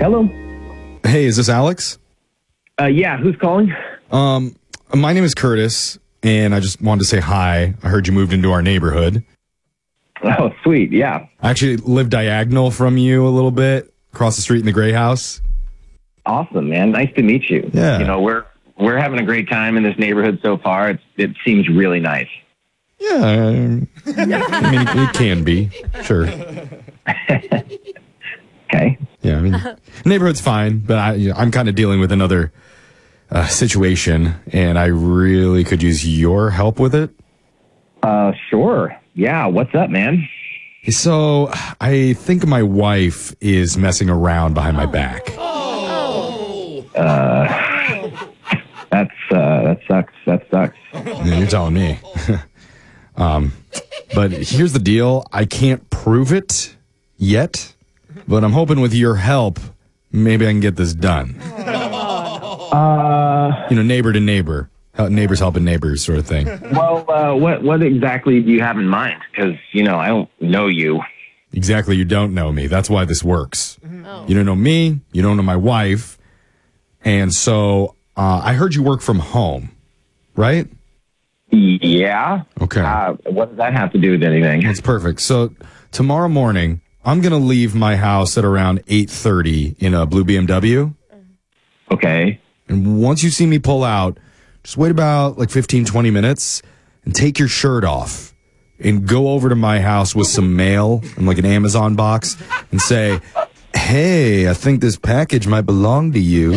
Hello. Hey, is this Alex? Yeah, who's calling? My name is Curtis, and I just wanted to say hi. I heard you moved into our neighborhood. Oh, sweet. Yeah. I actually live diagonal from you a little bit, across the street in the gray house. Awesome, man. Nice to meet you. Yeah. You know, we're having a great time in this neighborhood so far. It seems really nice. Yeah, I mean, it can be, sure. Okay. Yeah, I mean, neighborhood's fine, but I'm kind of dealing with another situation, and I really could use your help with it. Sure. Yeah. What's up, man? So, I think my wife is messing around behind my back. That sucks. That sucks. Yeah, you're telling me. But here's the deal. I can't prove it yet, but I'm hoping with your help, maybe I can get this done. Neighbor to neighbor. Neighbors helping neighbors sort of thing. Well, what exactly do you have in mind? Because, I don't know you. Exactly, you don't know me. That's why this works. Oh. You don't know me, you don't know my wife, and so I heard you work from home, right? Yeah. Okay. What does that have to do with anything? That's perfect. So tomorrow morning, I'm going to leave my house at around 8:30 in a blue BMW. Okay. And once you see me pull out, just wait about like 15, 20 minutes and take your shirt off and go over to my house with some mail and like an Amazon box and say, hey, I think this package might belong to you.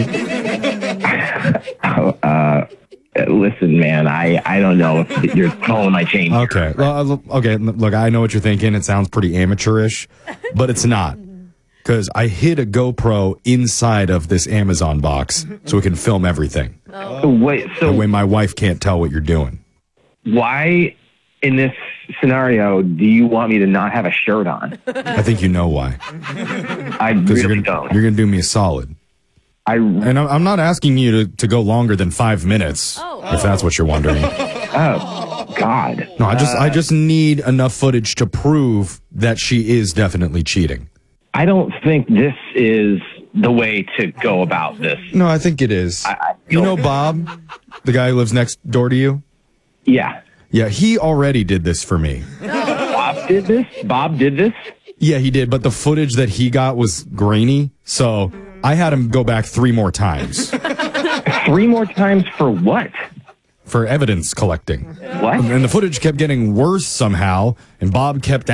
Listen, man, I don't know if your tone might change. Okay. Well, okay. Look, I know what you're thinking. It sounds pretty amateurish, but it's not. Because I hid a GoPro inside of this Amazon box so we can film everything. Oh. Wait, so that way my wife can't tell what you're doing. Why, in this scenario, do you want me to not have a shirt on? I think you know why. I really don't. You're going to do me a solid. And I'm not asking you to go longer than 5 minutes, if that's what you're wondering. Oh, God. No, I just need enough footage to prove that she is definitely cheating. I don't think this is the way to go about this. No, I think it is. You know Bob, the guy who lives next door to you? Yeah. Yeah, he already did this for me. Bob did this? Bob did this? Yeah, he did, but the footage that he got was grainy, so I had him go back 3 more times. 3 more times for what? For evidence collecting. What? And the footage kept getting worse somehow, and Bob kept